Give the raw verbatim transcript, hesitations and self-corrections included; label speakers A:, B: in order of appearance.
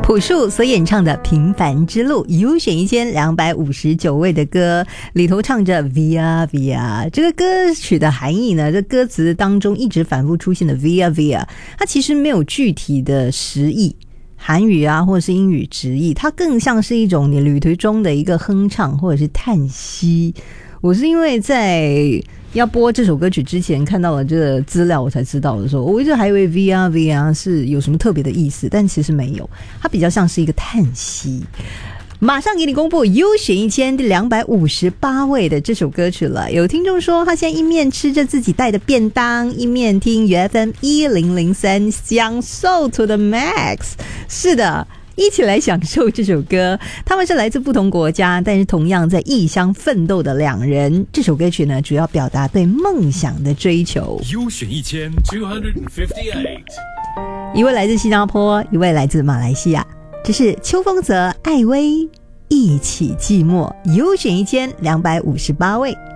A: 朴树所演唱的《平凡之路》，优选一千两百五十九位的歌，里头唱着 Via Via。 这个歌曲的含义呢，这歌词当中一直反复出现的 Via Via， 它其实没有具体的实意，韩语啊或者是英语直译，它更像是一种你旅途中的一个哼唱或者是叹息。我是因为在要播这首歌曲之前看到了这个资料我才知道的时候，我一直还以为 Via Via 是有什么特别的意思，但其实没有，它比较像是一个叹息。马上给你公布优选一千第两百五十八位的这首歌曲了。有听众说他现在一面吃着自己带的便当，一面听 U F M 一零零三，享受 to the max。 是的，一起来享受这首歌。他们是来自不同国家，但是同样在异乡奋斗的两人。这首歌曲呢，主要表达对梦想的追求。
B: 优选一千 two fifty-eight，
A: 一位来自新加坡，一位来自马来西亚。这是邱锋泽、艾薇，一起寂寞。优选一千两百五十八位。